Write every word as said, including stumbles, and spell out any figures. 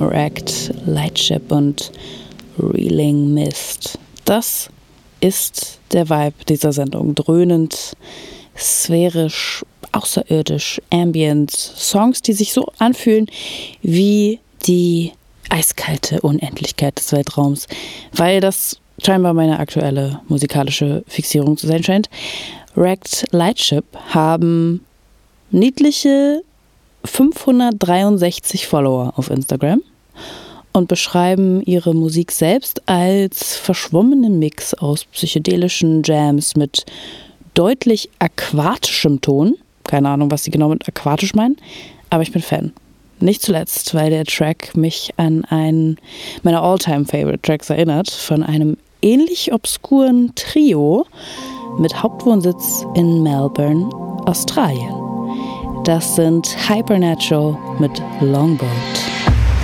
Wrecked Lightship und Reeling Mist. Das ist der Vibe dieser Sendung. Dröhnend, sphärisch, außerirdisch, ambient. Songs, die sich so anfühlen wie die eiskalte Unendlichkeit des Weltraums, weil das scheinbar meine aktuelle musikalische Fixierung zu sein scheint. Wrecked Lightship haben niedliche fünfhundertdreiundsechzig Follower auf Instagram und beschreiben ihre Musik selbst als verschwommenen Mix aus psychedelischen Jams mit deutlich aquatischem Ton. Keine Ahnung, was sie genau mit aquatisch meinen, aber ich bin Fan. Nicht zuletzt, weil der Track mich an einen meiner All-Time-Favorite-Tracks erinnert, von einem ähnlich obskuren Trio mit Hauptwohnsitz in Melbourne, Australien. Das sind Hypernatural mit Longboat.